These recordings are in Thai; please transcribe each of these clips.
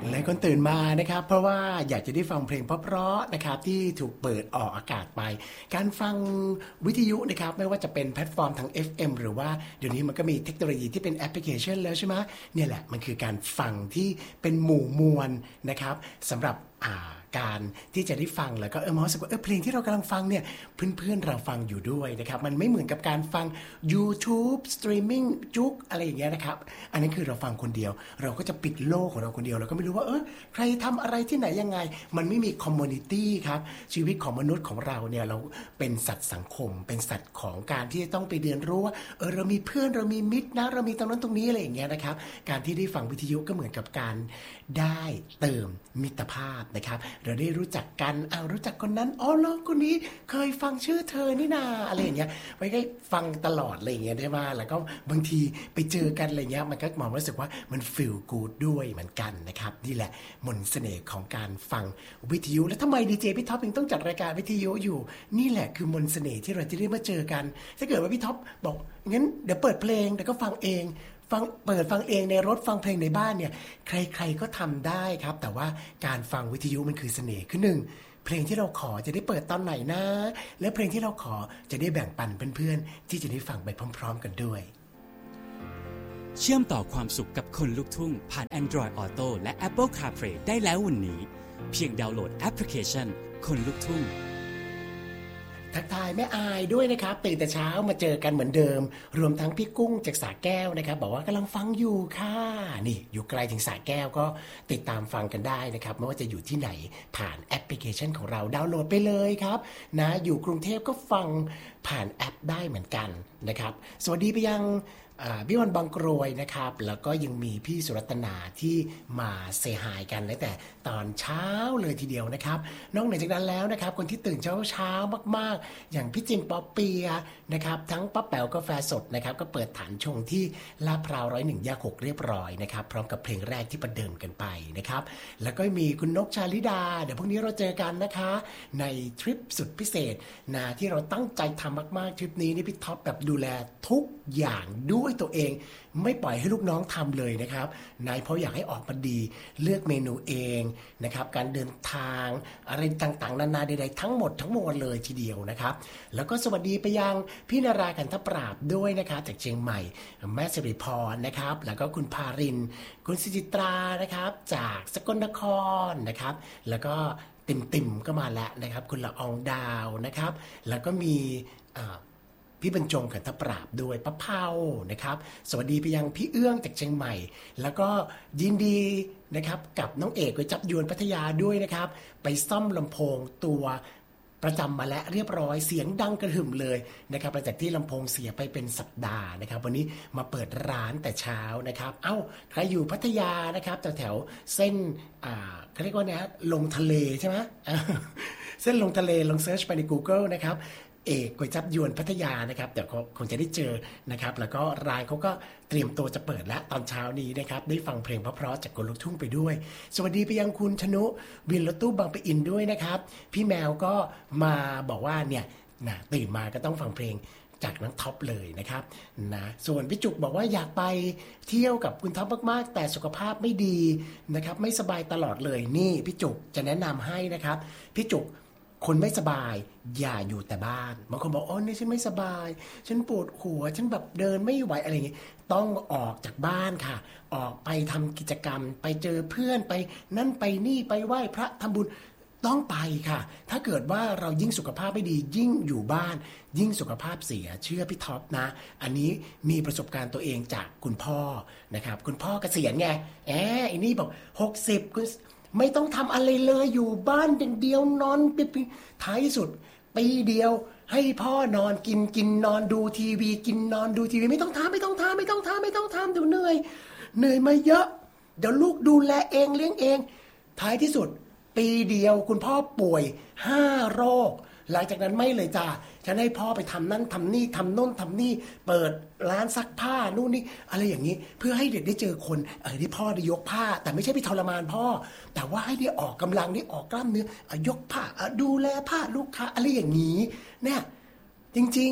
และคนตื่นมานะครับเพราะว่าอยากจะได้ฟังเพลงเพราะๆนะครับที่ถูกเปิดออกอากาศไปการฟังวิทยุนะครับไม่ว่าจะเป็นแพลตฟอร์มทาง FM หรือว่าเดี๋ยวนี้มันก็มีเทคโนโลยีที่เป็นแอปพลิเคชันแล้วใช่ไหมเนี่ยแหละมันคือการฟังที่เป็นหมู่มวลนะครับสำหรับการที่จะได้ฟังแล้วก็มารู้สึกว่าเพลงที่เรากำลังฟังเนี่ยเพื่อนๆเราฟังอยู่ด้วยนะครับมันไม่เหมือนกับการฟัง YouTube สตรีมมิ่งจุกอะไรอย่างเงี้ยนะครับอันนี้คือเราฟังคนเดียวเราก็จะปิดโลกของเราคนเดียวเราก็ไม่รู้ว่าใครทำอะไรที่ไหนยังไงมันไม่มีคอมมูนิตี้ครับชีวิตของมนุษย์ของเราเนี่ยเราเป็นสัตว์สังคมเป็นสัตว์ของการที่จะต้องไปเรียนรู้ว่าเรามีเพื่อนเรามีมิตรนะเรามีตรงนั้นตรงนี้อะไรอย่างเงี้ยนะครับการที่ได้ฟังวิทยุก็เหมือนกับการได้เติมมิตรภาพนะครับเราได้รู้จักกันรู้จักคนนั้นแล้วคนนี้เคยฟังชื่อเธอนี่นาอะไรอย่างเงี้ยไว้ก็ฟังตลอดอะไรอย่างเงี้ยได้มาแล้วก็บางทีไปเจอกันอะไรเงี้ยมันก็มองรู้สึกว่ามันฟีลกู๊ดด้วยเหมือนกันนะครับนี่แหละมนต์เสน่ห์ของการฟังวิทยุแล้วทำไมดีเจพี่ท็อปยังต้องจัดรายการวิทยุอยู่นี่แหละคือมนต์เสน่ห์ที่เราจะได้มาเจอกันถ้าเกิดว่าพี่ท็อปบอกงั้นเดี๋ยวเปิดเพลงเดี๋ยวก็ฟังเองเปิดฟังเองในรถฟังเพลงในบ้านเนี่ยใครๆก็ทำได้ครับแต่ว่าการฟังวิทยุมันคือเสน่ห์คือหนึ่งเพลงที่เราขอจะได้เปิดตอนไหนนะและเพลงที่เราขอจะได้แบ่งปันเพื่อนๆที่จะได้ฟังไปพร้อมๆกันด้วยเชื่อมต่อความสุขกับคนลุกทุ่งผ่าน Android Auto และ Apple CarPlay ได้แล้ววันนี้เพียงดาวน์โหลดแอปพลิเคชันคนลุกทุ่งทักทายแม่อายด้วยนะครับตื่นแต่เช้ามาเจอกันเหมือนเดิมรวมทั้งพี่กุ้งจากสระแก้วนะครับบอกว่ากำลังฟังอยู่ค่ะนี่อยู่ไกลถึงสระแก้วก็ติดตามฟังกันได้นะครับไม่ว่าจะอยู่ที่ไหนผ่านแอปพลิเคชันของเราดาวน์โหลดไปเลยครับนะอยู่กรุงเทพก็ฟังผ่านแอปได้เหมือนกันนะครับสวัสดีไปยังพี่วันบางกรวยนะครับแล้วก็ยังมีพี่สุรัตนาที่มาเซฮายกันตั้งแต่ตอนเช้าเลยทีเดียวนะครับนอกจากนั้นแล้วนะครับคนที่ตื่นเช้ามากๆอย่างพี่จินป๊อปเปียนะครับทั้งป้าแป๋วกาแฟสดนะครับก็เปิดฐานชงที่ลาดพร้าว101แยก6เรียบร้อยนะครับพร้อมกับเพลงแรกที่ประเดิมกันไปนะครับแล้วก็มีคุณนกชาลิดาเดี๋ยวพรุ่งนี้เราเจอกันนะคะในทริปสุดพิเศษนะที่เราตั้งใจทำมากๆทริปนี้นี่พี่ท็อปแบบดูแลทุกอย่างด้วยตัวเองไม่ปล่อยให้ลูกน้องทำเลยนะครับนายเพราะอยากให้ออกมาดีเลือกเมนูเองนะครับการเดินทางอะไรต่างๆนานาใดๆทั้งหมดทั้งมวลเลยทีเดียวนะครับแล้วก็สวัสดีไปยังพี่นารากันทปราบด้วยนะครับจากเชียงใหม่แม่สิริพรนะครับแล้วก็คุณพารินคุณสิจิตรานะครับจากสกลนครนะครับแล้วก็ติ่มก็มาแล้วนะครับคุณละอองดาวนะครับแล้วก็มีพี่บรรจงขันทปราบด้วยป้าเผานะครับสวัสดีไปยังพี่เอื้องจากเชียงใหม่แล้วก็ยินดีนะครับกับน้องเอกก๋วยจับยวนพัทยาด้วยนะครับไปซ่อมลำโพงตัวประจำมาแล้วเรียบร้อยเสียงดังกระหึ่มเลยนะครับหลังจากที่ลำโพงเสียไปเป็นสัปดาห์นะครับวันนี้มาเปิดร้านแต่เช้านะครับใครอยู่พัทยานะครับแถวเส้นเขาเรียกว่าเนี่ยลงทะเลใช่ไหมเส้นลงทะเลลองเซิร์ชไปใน Google นะครับเอกก๋วยจับยวนพัทยานะครับเดี๋ยวคงจะได้เจอนะครับแล้วก็ร้านเขาก็เตรียมตัวจะเปิดแล้วตอนเช้านี้นะครับได้ฟังเพลงเพราะๆจากคนลุกทุ่งไปด้วยสวัสดีไปยังคุณชนุวินรถตู้บางปะอินด้วยนะครับพี่แมวก็มาบอกว่าเนี่ยนะตื่นมาก็ต้องฟังเพลงจากน้องท็อปเลยนะครับนะส่วนพี่จุกบอกว่าอยากไปเที่ยวกับคุณท็อปมากๆแต่สุขภาพไม่ดีนะครับไม่สบายตลอดเลยนี่พี่จุกจะแนะนำให้นะครับพี่จุกคนไม่สบายอย่าอยู่แต่บ้านบางคนบอกนี่ฉันไม่สบายฉันปวดหัวฉันแบบเดินไม่ไหวอะไรอย่างงี้ต้องออกจากบ้านค่ะออกไปทำกิจกรรมไปเจอเพื่อนไปนั่นไปนี่ไปไหว้พระทำบุญต้องไปค่ะถ้าเกิดว่าเรายิ่งสุขภาพไม่ดียิ่งอยู่บ้านยิ่งสุขภาพเสียเชื่อพี่ท็อปนะอันนี้มีประสบการณ์ตัวเองจากคุณพ่อนะครับคุณพ่อเกษียณไงอันนี้บอก60คุณไม่ต้องทำอะไรเลยอยู่บ้านอย่างเดียวนอนท้ายสุดปีเดียวให้พ่อนอนกินนอนดูทีวีกินนอนดูทีวีไม่ต้องทำเดี๋ยวเหนื่อยมาเยอะเดี๋ยวลูกดูแลเองเลี้ยงเองท้ายที่สุดปีเดียวคุณพ่อป่วย5โรคหลังจากนั้นไม่เลยจ้าฉันให้พ่อไปทำนั่นทำนี่ทำโน่นทำนี่เปิดร้านซักผ้านู่นนี่อะไรอย่างนี้เพื่อให้เด็กได้เจอคนที่พ่อได้ยกผ้าแต่ไม่ใช่ไปทรมานพ่อแต่ว่าให้ได้ออกกำลังได้ออกกล้ามเนื้อยกผ้าดูแลผ้าลูกค้าอะไรอย่างนี้เนี่ยจริงๆ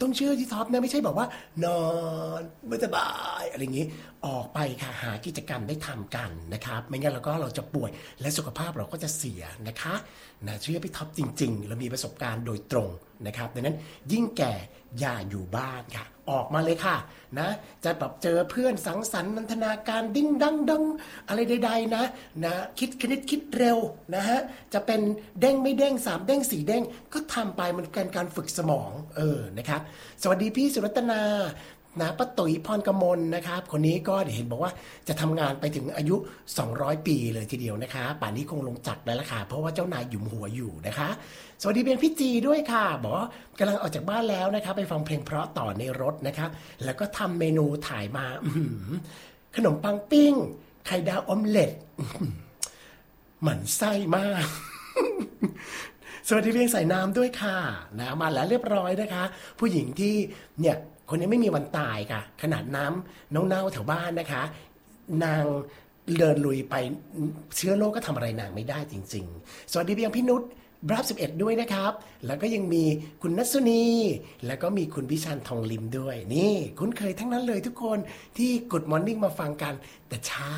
ต้องเชื่อที่ท็อปนะไม่ใช่บอกว่านอนไม่สบายอะไรอย่างนี้ออกไปค่ะหากิจกรรมได้ทำกันนะครับไม่งั้นเราจะป่วยและสุขภาพเราก็จะเสียนะคะนะเชื่อพี่ท็อปจริงๆเรามีประสบการณ์โดยตรงนะครับดังนั้นยิ่งแก่อย่าอยู่บ้านค่ะออกมาเลยค่ะนะจะแบบเจอเพื่อนสังสรรค์นันทนาการดิ้งดังดังอะไรใดๆนะคิดคณิตคิดเร็วนะฮะจะเป็นเด้งไม่เด้ง3เด้ง4เด้งก็ทำไปมันเป็นการฝึกสมองนะครับสวัสดีพี่สุรัตนานะป้าตุ๋ยพรกมลนะครับคนนี้ก็เห็นบอกว่าจะทำงานไปถึงอายุ200ปีเลยทีเดียวนะคะป่านนี้คงลงจักรแล้วล่ะค่ะเพราะว่าเจ้านายหยุมหัวอยู่นะคะสวัสดีเป็นพี่จีด้วยค่ะบอกว่ากำลังออกจากบ้านแล้วนะคะไปฟังเพลงเพราะต่อในรถนะคะแล้วก็ทำเมนูถ่ายมาขนมปังปิ้งไข่ดาวออมเล็ตหมั่นไส้มาก สวัสดีเพียงใส่น้ำด้วยค่ะนะมาแล้วเรียบร้อยนะคะผู้หญิงที่เนี่ยคนนี้ไม่มีวันตายค่ะขนาดน้ำเน่าๆแถวบ้านนะคะนางเดินลุยไปเชื้อโรคก็ทำอะไรนางไม่ได้จริงๆสวัสดีเพียงพี่นุชบราฟ11ด้วยนะครับแล้วก็ยังมีคุณนัสสุนีแล้วก็มีคุณพิชันทองลิมด้วยนี่คุ้นเคยทั้งนั้นเลยทุกคนที่ Good Morning มาฟังกันแต่เช้า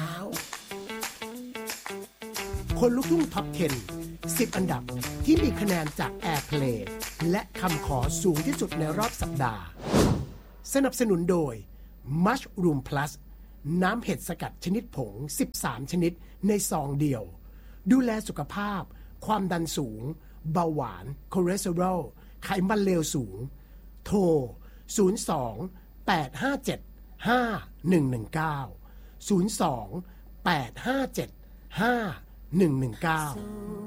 คนลุกทุ่งท็อป 10 10 อันดับที่มีคะแนนจาก Airplay และคำขอสูงที่สุดในรอบสัปดาห์สนับสนุนโดย Mushroom Plus น้ำเห็ดสกัดชนิดผง13ชนิดในซองเดียวดูแลสุขภาพความดันสูงเบาหวานคอเลสเตอรอลไขมันเลวสูงโทร02 857 5119 02 857 5119